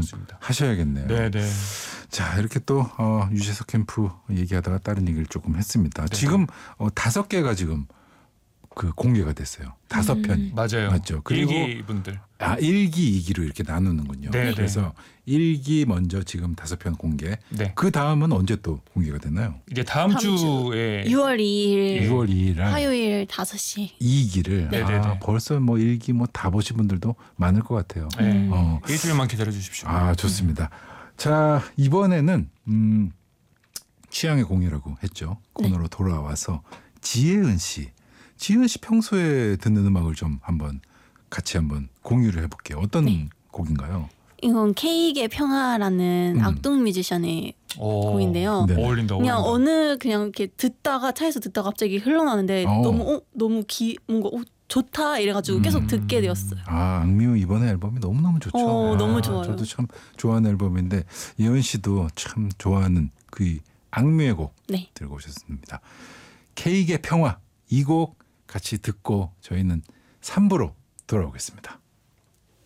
그렇습니다. 하셔야겠네요. 네네. 자, 이렇게 또 유재석 캠프 얘기하다가 다른 얘기를 조금 했습니다. 네네. 지금 5개가 지금 그 공개가 됐어요. 5편이. 맞아요. 맞죠. 그리고 일기분들. 1기, 2기로 이렇게 나누는군요. 네네. 그래서 1기 먼저 지금 5편 공개. 네. 그 다음은 언제 또 공개가 되나요? 이제 다음 주에 6월 2일 6월 2일 날 화요일 5시. 2기를 네네네. 벌써 뭐 1기 뭐 다 보신 분들도 많을 것 같아요. 네. 어. 일주일만 기다려 주십시오. 좋습니다. 자, 이번에는 취향의 공유라고 했죠. 코너로 돌아와서 지혜은 씨 평소에 듣는 음악을 좀 같이 한번 공유를 해볼게요. 어떤 곡인가요? 이건 케이크의 평화라는 악동 뮤지션의 곡인데요. 네. 어울린다. 그냥 어울린다. 그냥 이렇게 차에서 듣다가 갑자기 흘러나는데 너무 뭔가 좋다 이래가지고 계속 듣게 되었어요. 악뮤 이번에 앨범이 너무너무 좋죠. 너무 좋아요. 저도 참 좋아하는 앨범인데 예은 씨도 참 좋아하는 그 악뮤의 곡 네. 들고 오셨습니다. 케이크의 평화 이 곡 같이 듣고 저희는 3부로 돌아오겠습니다.